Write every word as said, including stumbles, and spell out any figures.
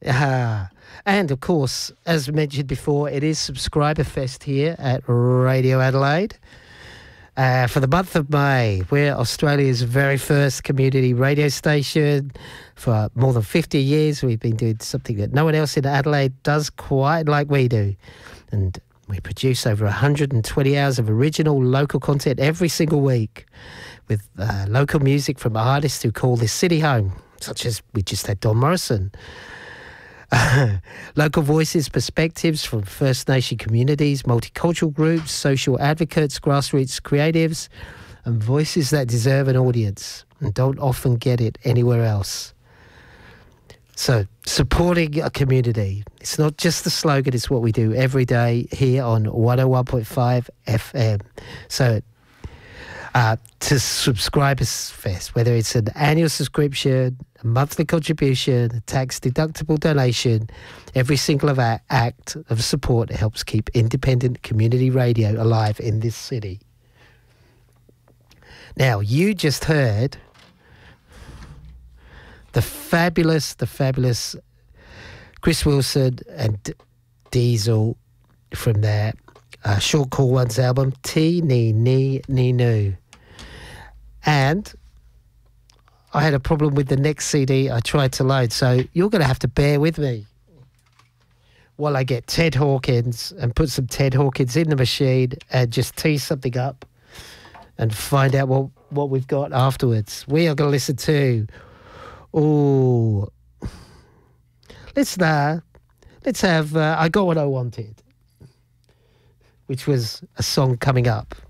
Ah, and of course, as mentioned before, it is Subscriber Fest here at Radio Adelaide. Uh, for the month of May, we're Australia's very first community radio station. For more than fifty years, we've been doing something that no one else in Adelaide does quite like we do. And we produce over one hundred twenty hours of original local content every single week with uh, local music from artists who call this city home, such as we just had Don Morrison. Local voices, perspectives from First Nation communities, multicultural groups, social advocates, grassroots creatives, and voices that deserve an audience and don't often get it anywhere else. So, supporting a community. It's not just the slogan, it's what we do every day here on one oh one point five F M. So, uh, to Subscribers Fest, whether it's an annual subscription, a monthly contribution, a tax-deductible donation, every single of our act of support helps keep independent community radio alive in this city. Now, you just heard the fabulous, the fabulous Chris Wilson and D- Diesel from their uh, Short Call Ones album, Ti Ni Ni Ni Nu. And I had a problem with the next C D I tried to load, so you're going to have to bear with me while I get Ted Hawkins and put some Ted Hawkins in the machine and just tee something up and find out what, what we've got afterwards. We are going to listen to, oh, let's, uh, let's have uh, I Got What I Wanted, which was a song coming up.